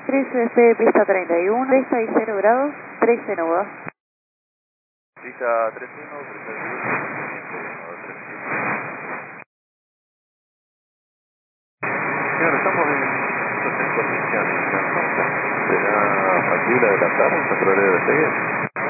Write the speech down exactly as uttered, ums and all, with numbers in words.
tres U F, pista treinta y uno, pista y cero grados, trece nudos. Pista treinta y uno, treinta y uno, treinta y uno. Señor, estamos en, en condiciones. ¿Será factible adelantar el control de despegue?